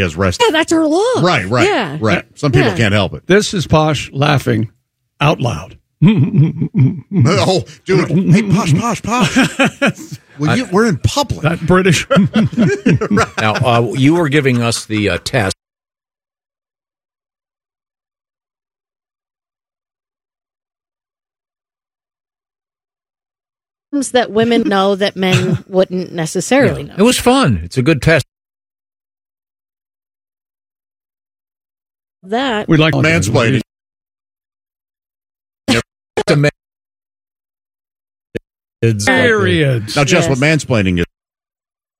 is resting. Yeah, that's her look. Right. Yeah. Right. Some people can't help it. This is Posh laughing out loud. Oh, dude. Hey, Posh. Well, we're in public. That British. Now, you were giving us the test. That women know that men wouldn't necessarily know. It was fun. It's a good test. That We like mansplaining. Periods. Now, Jess, what mansplaining is?